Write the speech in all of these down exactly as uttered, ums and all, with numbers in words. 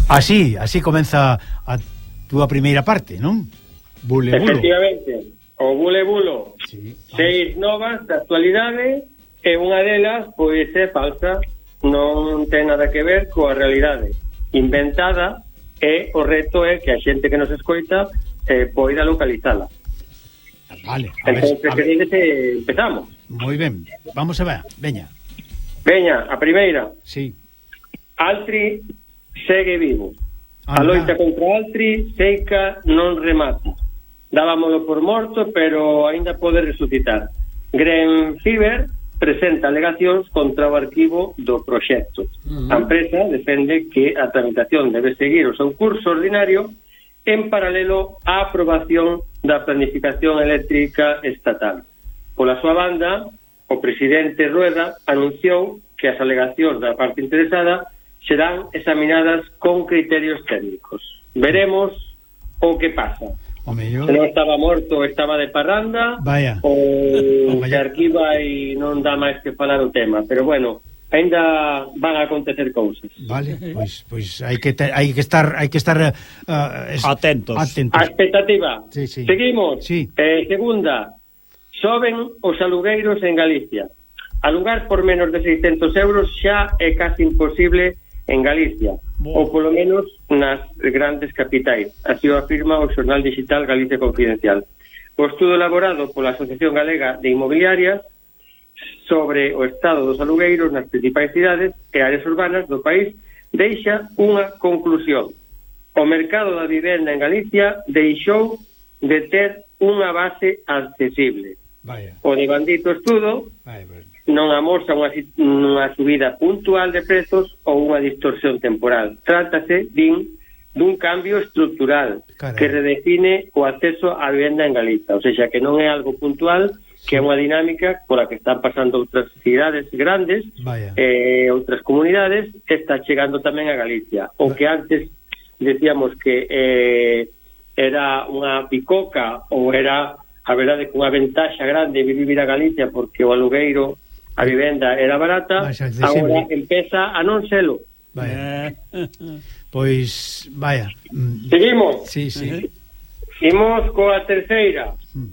Así, así comeza a túa primeira parte, non? Bule bulo. Efectivamente, o bule bulo. Sí, seis novas da actualidade e unha delas pois é falsa, non ten nada que ver coa realidade, inventada, e o reto é que a xente que nos escoita eh, poida localizala. Vale, a ver, Entonces, a ver. que dice, empezamos. Moi ben, vamos a ver, veña. Veña, a primeira. Sí. Altri segue vivo. A Anda. loita contra Altri seica non remata. Dábamolo por morto, pero aínda pode resucitar. Grenfiber presenta alegacións contra o arquivo do proxecto. Uh-huh. A empresa defende que a tramitación debe seguir o seu curso ordinario en paralelo á aprobación da planificación eléctrica estatal. Pola súa banda, o presidente Rueda anunciou que as alegacións da parte interesada serán examinadas con criterios técnicos. Veremos o que pasa. O mellor... Se non estaba morto, estaba de parranda. Vaya. Ou se arquiva e non dá máis que falar o tema. Pero bueno, ainda van a acontecer cousas. Vale, pois pois hai que te, hai que estar hai que estar uh, es, atentos. atentos. A expectativa. Sí, sí. Seguimos. Sí. Eh, segunda, soben os alugueiros en Galicia. Alugar por menos de seiscentos euros xa é casi imposible en Galicia, oh. ou polo menos nas grandes capitais. Así o afirma o xornal digital Galicia Confidencial. O estudo elaborado pola Asociación Galega de Inmobiliarias sobre o estado dos alugueiros nas principais cidades e áreas urbanas do país deixa unha conclusión. O mercado da vivenda en Galicia deixou de ter unha base accesible. Vaya. O devandito estudo Vaya, bueno. non amosa unha, unha subida puntual de prezos ou unha distorsión temporal. Trátase, din, dun cambio estructural. Carai. Que redefine o acceso á vivenda en Galicia. O sea, que non é algo puntual, que é unha dinámica pola que están pasando outras cidades grandes, eh, outras comunidades, que está chegando tamén a Galicia. O que antes decíamos que eh, era unha bicoca ou era, a verdade, que unha ventaxa grande vivir a Galicia porque o alugueiro, a vivenda era barata, agora empeza a non selo. Vaya. Pois, vaya. Seguimos. Sí, sí. Uh-huh. Imos coa terceira. Uh-huh.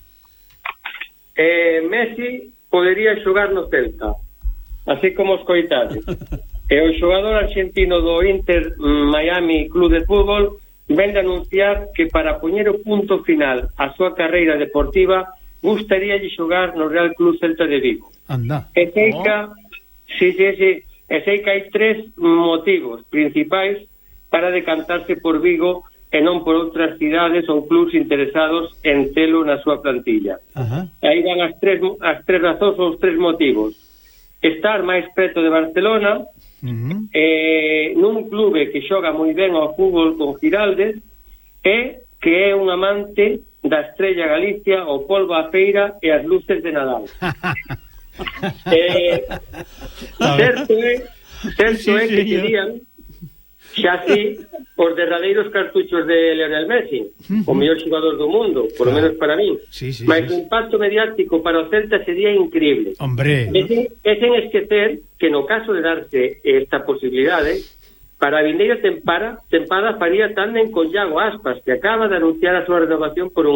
Eh, Messi podería xogar no Celta, así como os coitados. E o xogador argentino do Inter Miami Club de Fútbol vende anunciar que para poñer o punto final á súa carreira deportiva gustaríalle xogar no Real Club Celta de Vigo. Anda. E seica, oh. sí, sí, sí, e seica hai tres motivos principais para decantarse por Vigo e non por outras cidades ou clubs interesados en telo na súa plantilla. Uh-huh. Aí van as tres, as tres razóns ou os tres motivos. Estar máis preto de Barcelona, uh-huh. eh, nun clube que xoga moi ben ao fútbol con Giraldes, e que é un amante da Estrella Galicia, o polvo a feira e as luces de Nadal. eh, certo é certo sí, é que serían xa así os derradeiros cartuchos de Lionel Messi, uh-huh. o mellor xogador do mundo, por lo menos para mí. Sí, sí, mas sí. O impacto mediático para o Celta sería increíble. Hombre, é sen, é sen esquecer que no caso de darse esta posibilidade, para a vindeira tempada, tempada faría tándem con Iago Aspas, que acaba de anunciar a súa renovación por un